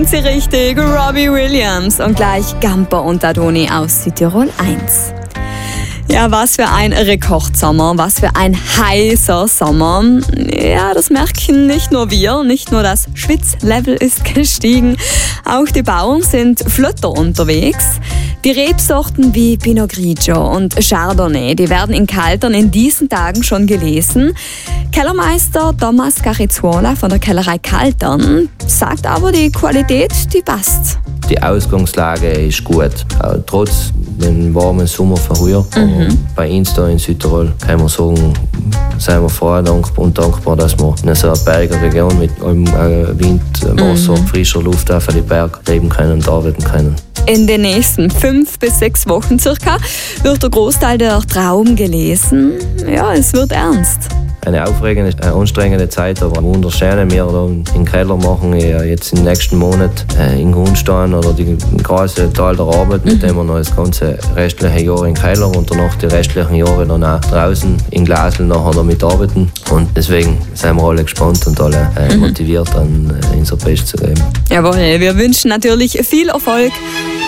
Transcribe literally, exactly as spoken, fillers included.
sind Sie richtig, Robbie Williams und gleich Gamper und Adoni aus Südtirol eins. Ja, was für ein Rekordsommer, was für ein heißer Sommer. Ja, das merken nicht nur wir, nicht nur das Schwitzlevel ist gestiegen, auch die Bauern sind flotter unterwegs. Die Rebsorten wie Pinot Grigio und Chardonnay, die werden in Kaltern in diesen Tagen schon gelesen. Kellermeister Thomas Carizuola von der Kellerei Kaltern sagt aber, die Qualität, die passt. Die Ausgangslage ist gut, auch trotz dem warmen Sommer von heuer. Mhm. Bei uns hier in Südtirol kann man sagen, sind wir froh und dankbar, dass wir in so einer bergigen Region mit allem Wind, Wasser, mhm. frischer Luft auf den Berg leben können und arbeiten können. In den nächsten fünf bis sechs Wochen circa wird der Großteil der Trauben gelesen. Ja, es wird ernst. Eine aufregende, eine anstrengende Zeit, aber wunderschön. Wir da im Keller machen jetzt im nächsten Monat in Hundstein oder die große Teil der Arbeit, mit dem wir noch das ganze restliche Jahr im Keller und danach die restlichen Jahre dann auch draußen in Glasl nachher damit arbeiten. Und deswegen sind wir alle gespannt und alle äh, motiviert, an unser Bestes zu geben. Jawohl, wir wünschen natürlich viel Erfolg.